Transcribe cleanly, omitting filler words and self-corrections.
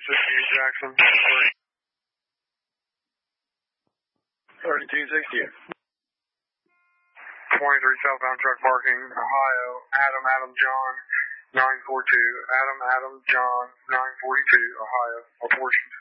Jackson. 3260. 23 southbound truck parking, Ohio. Adam, John, 942. Adam, John, 942, Ohio. Apportioned.